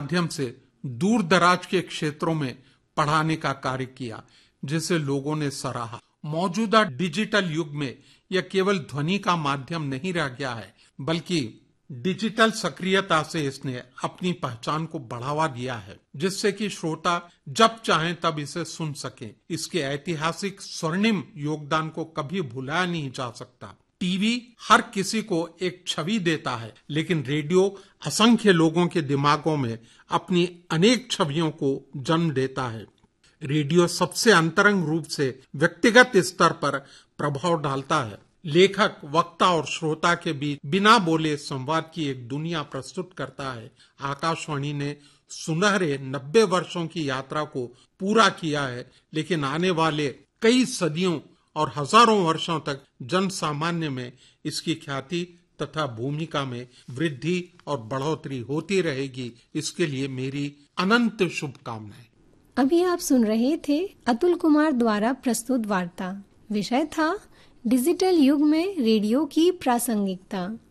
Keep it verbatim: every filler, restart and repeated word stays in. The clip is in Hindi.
माध्यम से दूर दराज के क्षेत्रों में पढ़ाने का कार्य किया, जिसे लोगों ने सराहा। मौजूदा डिजिटल युग में यह केवल ध्वनि का माध्यम नहीं रह गया है, बल्कि डिजिटल सक्रियता से इसने अपनी पहचान को बढ़ावा दिया है, जिससे कि श्रोता जब चाहें तब इसे सुन सकें। इसके ऐतिहासिक स्वर्णिम योगदान को कभी भुलाया नहीं जा सकता। टीवी हर किसी को एक छवि देता है, लेकिन रेडियो असंख्य लोगों के दिमागों में अपनी अनेक छवियों को जन्म देता है। रेडियो सबसे अंतरंग रूप से व्यक्तिगत स्तर पर प्रभाव डालता है। लेखक, वक्ता और श्रोता के बीच बिना बोले संवाद की एक दुनिया प्रस्तुत करता है। आकाशवाणी ने सुनहरे नब्बे वर्षों की यात्रा को पूरा किया है, लेकिन आने वाले कई सदियों और हजारों वर्षों तक जन सामान्य में इसकी ख्याति तथा भूमिका में वृद्धि और बढ़ोतरी होती रहेगी। इसके लिए मेरी अनंत शुभकामनाएं। अभी आप सुन रहे थे अतुल कुमार द्वारा प्रस्तुत वार्ता। विषय था डिजिटल युग में रेडियो की प्रासंगिकता।